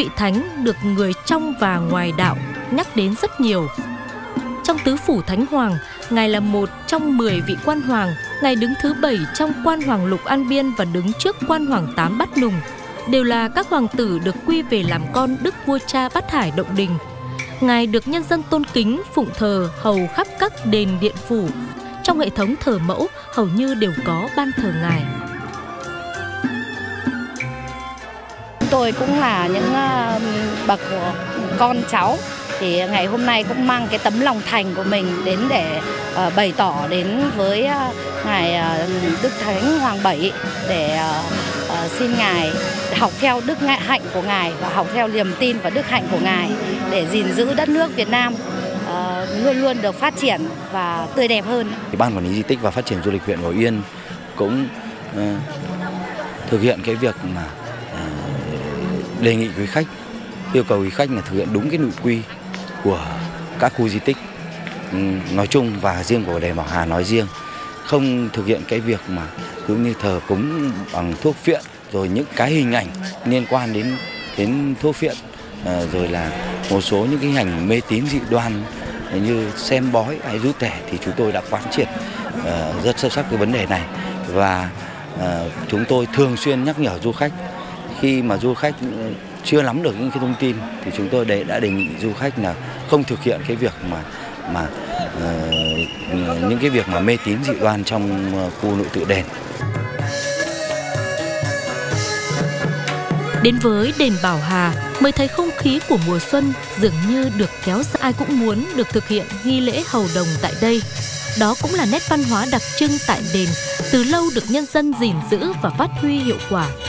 vị thánh được người trong và ngoài đạo nhắc đến rất nhiều. Trong tứ phủ Thánh Hoàng, Ngài là một trong 10 vị quan hoàng. Ngài đứng thứ 7 trong quan hoàng lục An Biên và đứng trước quan hoàng 8 Bát Nùng. Đều là các hoàng tử được quy về làm con Đức Vua Cha Bát Hải Động Đình. Ngài được nhân dân tôn kính, phụng thờ hầu khắp các đền điện phủ. Trong hệ thống thờ mẫu hầu như đều có ban thờ Ngài. Tôi cũng là những bậc con cháu, thì ngày hôm nay cũng mang cái tấm lòng thành của mình đến để bày tỏ đến với Ngài Đức Thánh Hoàng Bảy để xin Ngài học theo đức hạnh của Ngài và học theo niềm tin và đức hạnh của Ngài để gìn giữ đất nước Việt Nam luôn luôn được phát triển và tươi đẹp hơn. Ban quản lý di tích và phát triển du lịch huyện Bảo Yên cũng thực hiện cái việc mà đề nghị quý khách, yêu cầu quý khách là thực hiện đúng cái nội quy của các khu di tích nói chung và riêng của đền Bảo Hà nói riêng, không thực hiện cái việc mà cứ như thờ cúng bằng thuốc phiện, rồi những cái hình ảnh liên quan đến thuốc phiện, rồi là một số những cái hình ảnh mê tín dị đoan như xem bói hay rút thẻ, thì chúng tôi đã quán triệt rất sâu sắc cái vấn đề này, và chúng tôi thường xuyên nhắc nhở du khách. Khi mà du khách chưa nắm được những cái thông tin thì chúng tôi đã đề nghị du khách là không thực hiện cái việc mà những cái việc mà mê tín dị đoan trong khu nội tự đền. Đến với đền Bảo Hà mới thấy không khí của mùa xuân dường như được kéo ra. Ai cũng muốn được thực hiện nghi lễ hầu đồng tại đây. Đó cũng là nét văn hóa đặc trưng tại đền, từ lâu được nhân dân gìn giữ và phát huy hiệu quả.